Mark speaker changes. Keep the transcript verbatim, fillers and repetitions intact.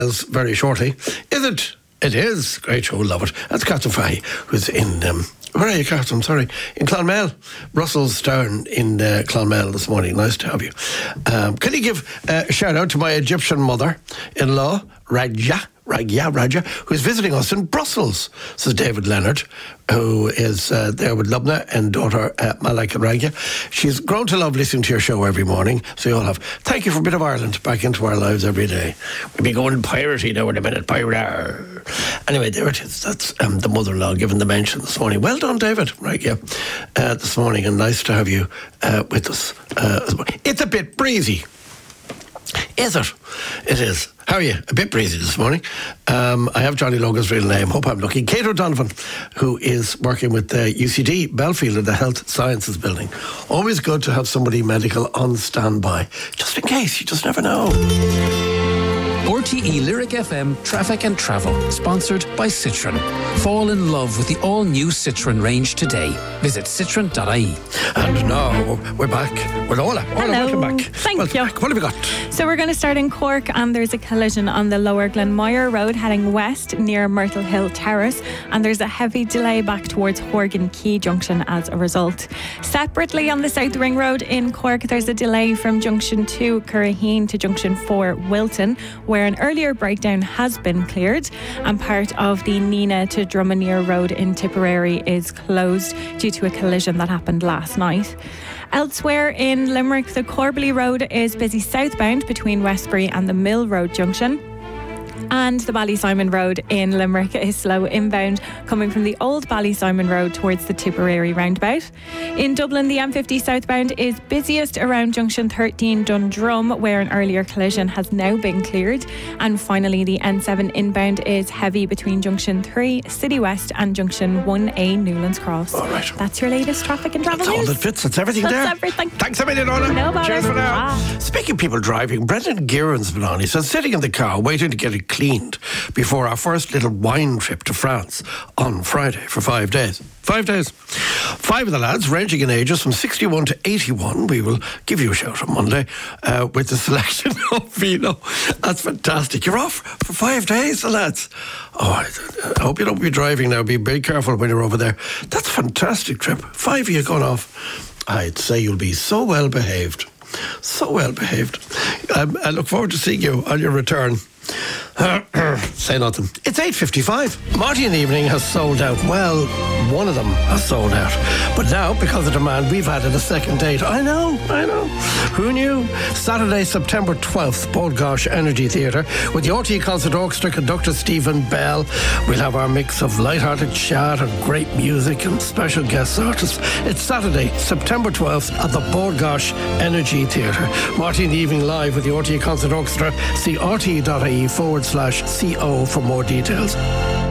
Speaker 1: very shortly. Is it? It is. Great show, love it. That's Catherine Fahey, who's in... Um, where are you, Catherine? I'm sorry. In Clonmel. Russell's down in uh, Clonmel this morning. Nice to have you. Um, can you give uh, a shout out to my Egyptian mother-in-law, Raja, Raja, Raja, who's visiting us in Brussels, says David Leonard, who is uh, there with Lubna and daughter uh, Malika Raja. She's grown to love listening to your show every morning, so you all have. Thank you for a bit of Ireland back into our lives every day. We'll be going piracy now in a minute, pirate. Anyway, there it is. That's um, the mother-in-law giving the mention this morning. Well done, David Raja, uh, this morning, and nice to have you uh, with us. Uh, it's a bit breezy. Is it? It is. How are you? A bit breezy this morning. Um, I have Johnny Logan's real name. Hope I'm lucky. Kate O'Donovan, who is working with the U C D Belfield in the Health Sciences Building. Always good to have somebody medical on standby, just in case. You just never know.
Speaker 2: R T E Lyric F M Traffic and Travel, sponsored by Citroën. Fall in love with the all-new Citroën range today. Visit citroen dot I E.
Speaker 1: And now we're back with Orla. Orla,
Speaker 3: Hello.
Speaker 1: welcome back.
Speaker 3: Thank
Speaker 1: welcome
Speaker 3: you.
Speaker 1: Back. What have we got?
Speaker 3: So we're going to start in Cork, and there's a collision on the Lower Glenmire Road heading west near Myrtle Hill Terrace, and there's a heavy delay back towards Horgan Quay Junction as a result. Separately on the South Ring Road in Cork, there's a delay from Junction two Curraheen to Junction four Wilton, where an earlier breakdown has been cleared, and part of the Nina to Drummondere Road in Tipperary is closed due to a collision that happened last night. Elsewhere in Limerick, the Corbally Road is busy southbound between Westbury and the Mill Road Junction. And the Ballysimon Road in Limerick is slow inbound, coming from the old Ballysimon Road towards the Tipperary roundabout. In Dublin, the M fifty southbound is busiest around Junction thirteen Dundrum, where an earlier collision has now been cleared. And finally, the N seven inbound is heavy between Junction three City West and Junction one A Newlands Cross.
Speaker 1: All right.
Speaker 3: That's your latest traffic and travel
Speaker 1: That's
Speaker 3: news.
Speaker 1: all that fits. That's everything
Speaker 3: That's
Speaker 1: there.
Speaker 3: everything.
Speaker 1: Thanks a million, Orla.
Speaker 3: No bother.
Speaker 1: Cheers for now.
Speaker 3: Bye.
Speaker 1: Speaking of people driving, Brendan Guerin's been on. He says, sitting in the car waiting to get it cleaned before our first little wine trip to France on Friday for five days. Five days. Five of the lads, ranging in ages from sixty-one to eighty-one. We will give you a shout on Monday uh, with the selection of Vino. That's fantastic. You're off for five days, the lads. Oh, I, I hope you don't be driving now. Be very careful when you're over there. That's a fantastic trip. Five of you gone off. I'd say you'll be so well behaved. So well behaved. Um, I look forward to seeing you on your return. Say nothing. It's eight fifty-five. Marty in the Evening has sold out. Well, one of them has sold out. But now, because of demand, we've added a second date. I know, I know. Who knew? Saturday, September twelfth, Bord Gáis Energy Theatre with the R T E Concert Orchestra conductor Stephen Bell. We'll have our mix of light-hearted chat and great music and special guest artists. It's Saturday, September twelfth at the Bord Gáis Energy Theatre. Marty in the Evening live with the R T E Concert Orchestra. See R T E dot I E forward slash C O for more details.